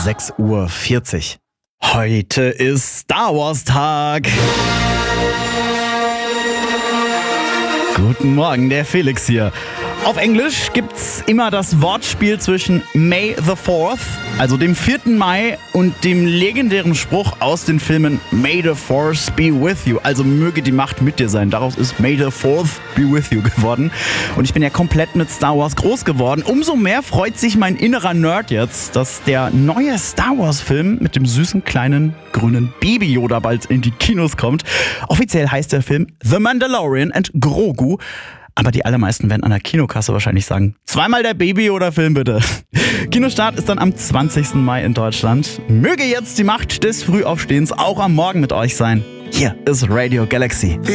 6:40 Uhr. Heute ist Star Wars Tag. Guten Morgen, der Felix hier. Auf Englisch gibt's immer das Wortspiel zwischen May the 4th, also dem 4. Mai, und dem legendären Spruch aus den Filmen May the Force be with you, also möge die Macht mit dir sein. Daraus ist May the 4th be with you geworden. Und ich bin ja komplett mit Star Wars groß geworden. Umso mehr freut sich mein innerer Nerd jetzt, dass der neue Star Wars Film mit dem süßen kleinen grünen Baby Yoda bald in die Kinos kommt. Offiziell heißt der Film The Mandalorian and Grogu. Aber die allermeisten werden an der Kinokasse wahrscheinlich sagen, zweimal der Baby-Yoda-Film bitte. Kinostart ist dann am 20. Mai in Deutschland. Möge jetzt die Macht des Frühaufstehens auch am Morgen mit euch sein. Hier ist Radio Galaxy.